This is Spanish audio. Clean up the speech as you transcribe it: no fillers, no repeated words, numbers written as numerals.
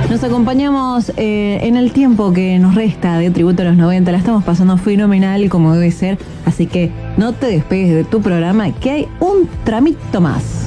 Nos acompañamos en el tiempo que nos resta de Tributo a los 90. La estamos pasando fenomenal como debe ser. Así que no te despegues de tu programa, que hay un tramito más.